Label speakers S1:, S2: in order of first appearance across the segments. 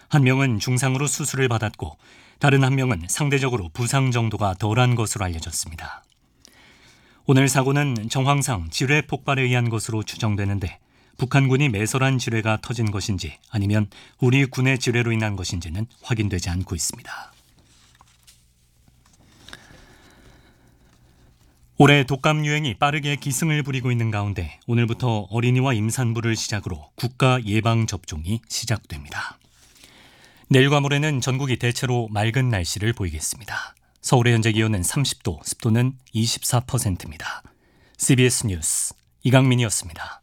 S1: 한 명은 중상으로 수술을 받았고 다른 한 명은 상대적으로 부상 정도가 덜한 것으로 알려졌습니다. 오늘 사고는 정황상 지뢰 폭발에 의한 것으로 추정되는데 북한군이 매설한 지뢰가 터진 것인지 아니면 우리 군의 지뢰로 인한 것인지는 확인되지 않고 있습니다. 올해 독감 유행이 빠르게 기승을 부리고 있는 가운데 오늘부터 어린이와 임산부를 시작으로 국가 예방접종이 시작됩니다. 내일과 모레는 전국이 대체로 맑은 날씨를 보이겠습니다. 서울의 현재 기온은 30도, 습도는 24%입니다. CBS 뉴스 이강민이었습니다.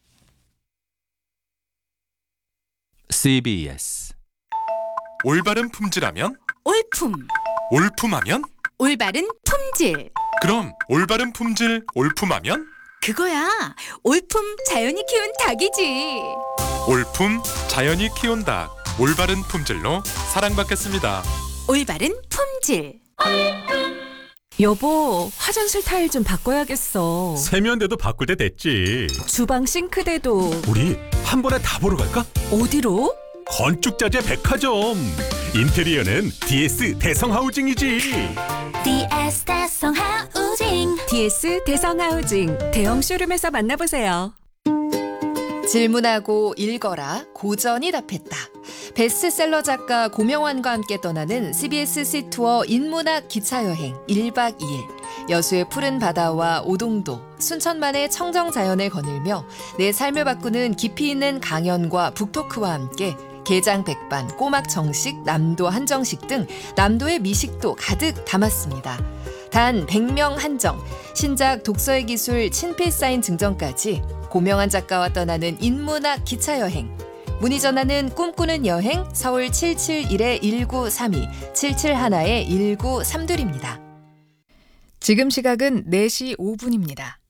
S2: CBS
S3: 올바른 품질하면?
S4: 올품.
S3: 올품하면?
S4: 올바른 품질.
S3: 그럼 올바른 품질 올품하면?
S4: 그거야. 올품 자연이 키운 닭이지.
S3: 올품 자연이 키운 닭. 올바른 품질로 사랑받겠습니다.
S4: 올바른 품질.
S5: 여보, 화장실 타일 좀 바꿔야겠어.
S6: 세면대도 바꿀 때 됐지.
S5: 주방 싱크대도.
S6: 우리 한 번에 다 보러 갈까?
S5: 어디로?
S6: 건축자재 백화점. 인테리어는 DS 대성하우징이지.
S7: DS 대성하우징.
S5: DS 대성하우징 대형 쇼룸에서 만나보세요.
S8: 질문하고 읽어라. 고전이 답했다. 베스트셀러 작가 고명환과 함께 떠나는 CBS 시투어 인문학 기차여행 1박 2일. 여수의 푸른 바다와 오동도, 순천만의 청정자연을 거닐며 내 삶을 바꾸는 깊이 있는 강연과 북토크와 함께 게장 백반, 꼬막 정식, 남도 한정식 등 남도의 미식도 가득 담았습니다. 단 100명 한정, 신작 독서의 기술 친필 사인 증정까지 고명환 작가와 떠나는 인문학 기차여행. 문의 전화는 꿈꾸는 여행 서울 771-1932, 771-1932입니다. 지금 시각은 4시 5분입니다.